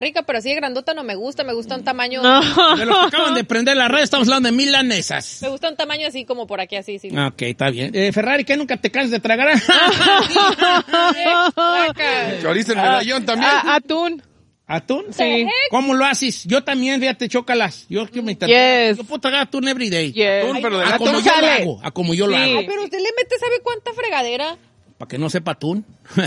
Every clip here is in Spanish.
rica, pero así de grandota no me gusta un tamaño... De los que acaban de prender la red, estamos hablando de milanesas. Me gusta un tamaño así como por aquí, así, sí. Ok, está bien. Ferrari, ¿qué nunca te cansas de tragar? Chorizo en medallón también. Atún. ¿Atún? Sí. ¿Cómo lo haces? Yo también, fíjate, chócalas. Yo puedo tragar atún every day. Yes. Atún, pero de A como yo lo hago. A como yo lo hago. Ay, pero usted le mete, ¿sabe cuánta fregadera? Para que no sepa atún.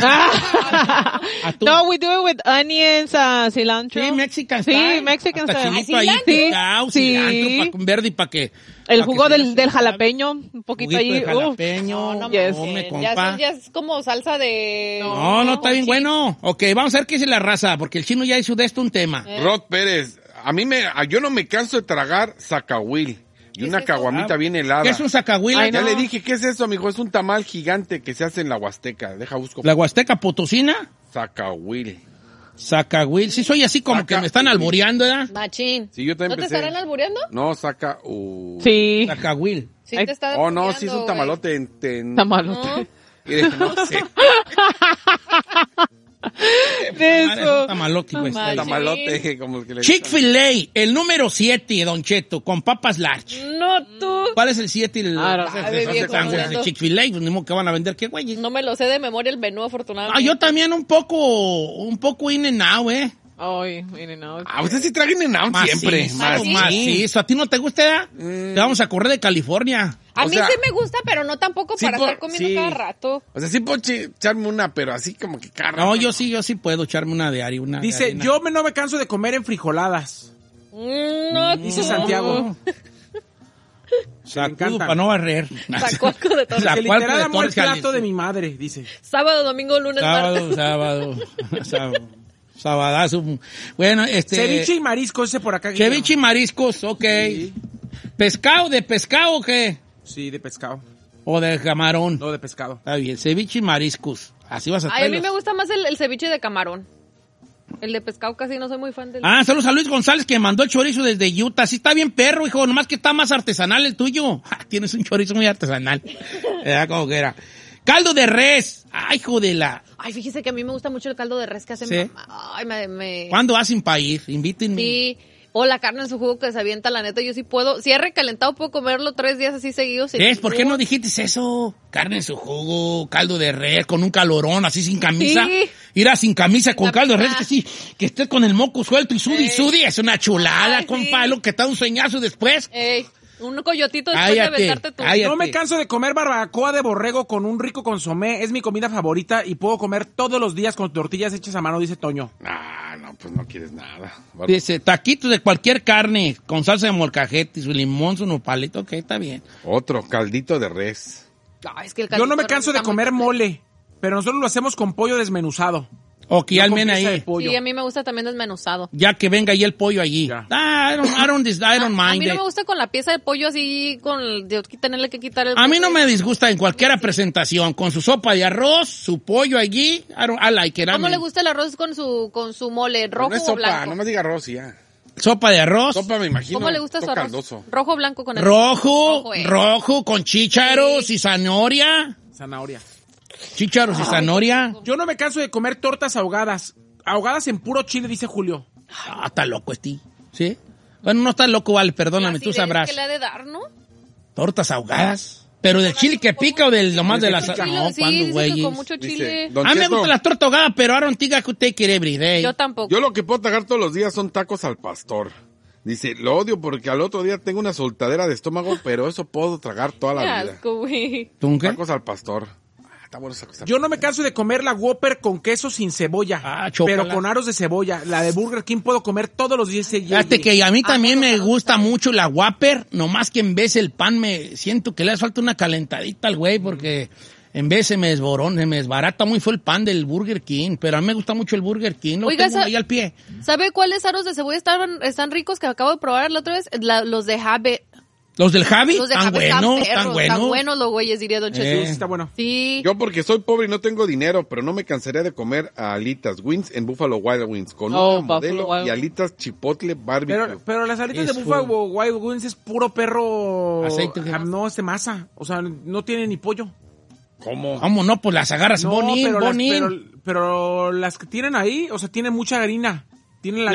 Atún. No, we do it with onions, cilantro. Sí, Mexican Sí, style. Mexican Hasta style. chilito ahí Sí. picado, Sí. cilantro, verde y para que... El pa' que jugo se- del jalapeño, un poquito Juguito ahí. de jalapeño. No, Yes. Come, ya, compa. ya es como salsa de... No, está bien bueno. Ok, vamos a ver qué dice la raza, porque el chino ya hizo de esto un tema. Rod Pérez, yo no me canso de tragar zacahuil. Y una es eso? caguamita bien helada. ¿Qué es un zacahuila? Ay, Ya no. le dije, ¿qué es eso, amigo? Es un tamal gigante que se hace en la Huasteca. Deja busco. ¿La Huasteca Potosina? Zacahuil. Zacahuil. Sí, soy así como que me están alboreando, ¿verdad? Machín. Sí, yo también ¿No te pensé. estarán albureando? No, saca... Sí. Zacahuil. Sí Ay. te está Oh, no, albureando, sí es un güey. tamalote en... Tamalote. No sé. De Es un eso. tamalote, pues. Ay, Tamalote, como el que le... Chick-fil-A, el número 7, Don Cheto, con papas large. No, tú. ¿Cuál es el 7? Ah, no. Ay, viejo, de hablando. Chick-fil-A, pues ni modo que van a vender, ¿qué güeyes? No me lo sé de memoria el menú, afortunadamente. Ah, yo también un poco in and out, Ay, miren, no. Ah, usted sí traga In-N-Out siempre. Macizo. ¿A ti no te gusta? Te vamos a correr de California. A o mí sea, sí me gusta, pero no tampoco sí para por- estar comiendo sí. cada rato. O sea, sí puedo echarme una, pero así como que carne. No, yo sí puedo echarme una diaria. Una de Dice, harina. no me canso de comer en frijoladas. No, Dice tú. Santiago. Sacudo encantan. para no barrer. Sacó algo de todo. La Que cuarta literal de amo el Torres, Jalisco. plato de mi madre, dice. Sábado, domingo, lunes, martes. Sábado. Sabadazo. Bueno, Ceviche y marisco, ese por acá. Ceviche y mariscos, ok. Sí. ¿Pescado? ¿De pescado o qué? Sí, de pescado. ¿O de camarón? No, de pescado. Está bien, ceviche y mariscos. Así vas a Ay, a mí traerlos. me gusta más el ceviche de camarón. El de pescado casi no soy muy fan del... Ah, saludos a Luis González que mandó el chorizo desde Utah. Sí está bien perro, hijo, nomás que está más artesanal el tuyo. Tienes un chorizo muy artesanal. Como que era. Caldo de res. Ay, hijo de la... Ay, fíjese que a mí me gusta mucho el caldo de res que hace ¿Sí? mi mamá. Ay, me... ¿Cuándo hacen para ir? Invítenme. Sí. O la carne en su jugo que se avienta, la neta, yo sí puedo. Si es recalentado, puedo comerlo 3 días así seguidos. sin ¿Ves? ¿Por qué ningún- no dijiste eso? Carne en su jugo, caldo de res, con un calorón, así sin camisa. Sí. Ir a sin camisa con caldo de res, camisa. que sí, que esté con el moco suelto y sudi. Es una chulada, Ay, compa, sí. lo que está un sueñazo después. Ey, un coyotito después Cállate, de aventarte tú. cállate. No me canso de comer barbacoa de borrego con un rico consomé. Es mi comida favorita y puedo comer todos los días con tortillas hechas a mano, dice Toño. Ah, no, pues no quieres nada. Dice, taquitos de cualquier carne, con salsa de molcajete, su limón, su nopalito, ok, está bien. Otro, caldito de res. Ay, es que el Yo no me caldito canso de está muy comer fuerte. mole, pero nosotros lo hacemos con pollo desmenuzado. O que No ya con almen pieza de ahí, pollo. Sí, a mí me gusta también desmenuzado. ya que venga ahí el pollo allí. Ya. Ah, I don't A mind mí no it. me gusta con la pieza de pollo así, con el, de tenerle que quitar el... A mí no me disgusta en cualquier presentación, con su sopa de arroz, su pollo allí, I like it. I ¿Cómo mean, le gusta el arroz con su mole, rojo no es o sopa, blanco? no me diga arroz y ya. sopa de arroz, Sopa me imagino. ¿Cómo le gusta su todo arroz? caldoso. Rojo o blanco con el... rojo, eh. rojo, con chícharos y zanahoria. Zanahoria. Chícharos y zanahoria. Yo no me canso de comer tortas ahogadas. Ahogadas en puro chile, dice Julio. Ah, está loco este, ¿sí? Bueno, no está loco, vale, perdóname, tú sabrás. que le ha de dar, ¿no? Tortas ahogadas. ¿Pero del chile que pica o del nomás de las... Sí, No, sí, ¿cuándo, dice que güeyes? con mucho Dice, chile. Don A mí me Cheto, gusta la torta ahogada, pero I don't think I could take it every day. Yo tampoco. yo lo que puedo tragar todos los días son tacos al pastor. Dice, lo odio porque al otro día tengo una soltadera de estómago, pero eso puedo tragar toda Qué la vida. asco, güey. ¿Tú qué? Tacos al pastor. Está bueno esa cosa. Yo no me canso de comer la Whopper con queso sin cebolla, Ah, chócala. pero con aros de cebolla. La de Burger King puedo comer todos los días. Fíjate que a mí también bueno, me pero gusta mucho la Whopper, nomás que en vez el pan me siento que le hace falta una calentadita al güey, porque en vez se me desbarata muy fue el pan del Burger King, pero a mí me gusta mucho el Burger King, lo Oiga, tengo ahí al pie. ¿Sabe cuáles aros de cebolla están ricos que acabo de probar la otra vez? Los de Habit. ¿Los del Javi? Los de Tan Habit buenos, perros, tan buenos. Están buenos los güeyes, diría Don Cheto. Sí, está bueno. Sí. Yo porque soy pobre y no tengo dinero, pero no me cansaría de comer alitas Wings en Buffalo Wild Wings con Oh, una modelo Buffalo Wild y alitas chipotle barbecue. Pero las alitas Es de Buffalo Wild Wings es puro perro. Aceite de- No, es de masa. O sea, no tiene ni pollo. ¿Cómo? ¿Cómo no? Pues las agarras No, bonín, pero, bonín. pero las que tienen ahí, o sea, tienen mucha harina. Tiene la